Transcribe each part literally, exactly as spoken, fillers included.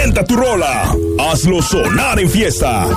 Calienta tu rola. Hazlo sonar en fiesta.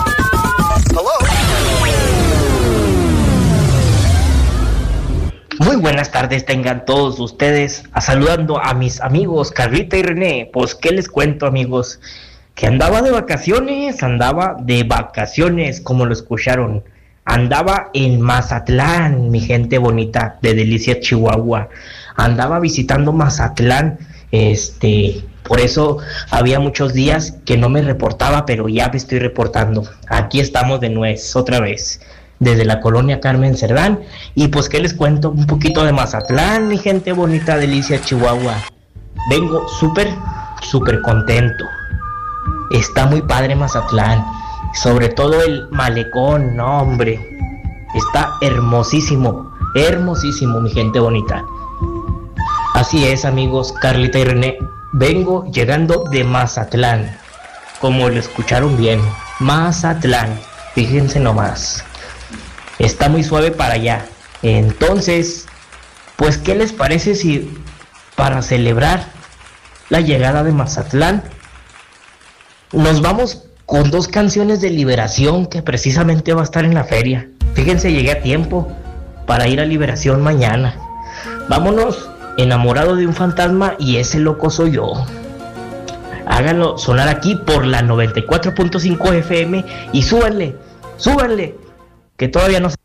Muy buenas tardes tengan todos ustedes, a saludando a mis amigos Carlita y René. Pues qué les cuento, amigos, que andaba de vacaciones, andaba de vacaciones, como lo escucharon. Andaba en Mazatlán, mi gente bonita de Delicias, Chihuahua. Andaba visitando Mazatlán, este, por eso había muchos días que no me reportaba, pero ya me estoy reportando. Aquí estamos de nuez, otra vez, desde la colonia Carmen Cerdán. Y pues qué les cuento, un poquito de Mazatlán, mi gente bonita de Delicias, Chihuahua. Vengo súper, súper contento. Está muy padre Mazatlán, sobre todo el malecón, no hombre, está hermosísimo, hermosísimo, mi gente bonita. Así es, amigos, Carlita y René, vengo llegando de Mazatlán, como lo escucharon bien, Mazatlán, fíjense nomás. Está muy suave para allá. Entonces, pues, ¿qué les parece si para celebrar la llegada de Mazatlán nos vamos con dos canciones de Liberación que precisamente va a estar en la feria? Fíjense, llegué a tiempo para ir a Liberación mañana. Vámonos, Enamorado de un fantasma y ese loco soy yo. Háganlo sonar aquí por la noventa y cuatro punto cinco F M y súbanle, súbanle, que todavía no se...